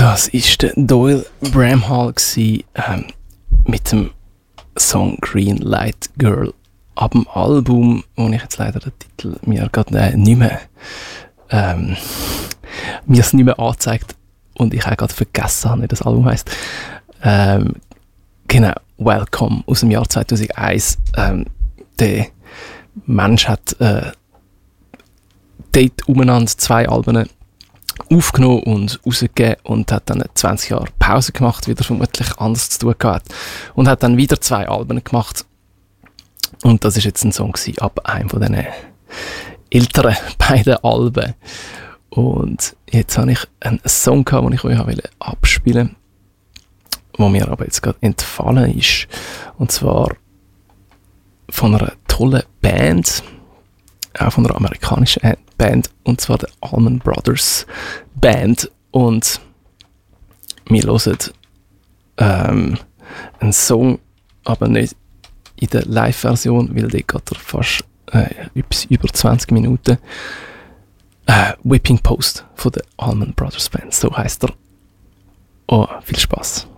Das war der Doyle Bramhall mit dem Song Green Light Girl ab dem Album, wo ich jetzt leider den Titel mir gerade nicht mehr mir es nicht mehr angezeigt und ich auch gerade vergessen habe, wie das Album heisst. Genau, Welcome aus dem Jahr 2001. Der Mensch hat dort umeinander 2 Alben aufgenommen und rausgegeben und hat dann 20 Jahre Pause gemacht, wieder vermutlich anders zu tun gehabt. Und hat dann wieder 2 Alben gemacht. Und das ist jetzt ein Song ab einem von diesen älteren beiden Alben. Und jetzt habe ich einen Song gehabt, den ich euch abspielen wollte, wo mir aber jetzt gerade entfallen ist. Und zwar von einer tollen Band, auch von einer amerikanischen Band, und zwar der Allman Brothers Band. Und wir hören einen Song, aber nicht in der Live-Version, weil dort geht er fast etwas über 20 Minuten. Whipping Post von der Allman Brothers Band, so heisst er. Oh, viel Spaß.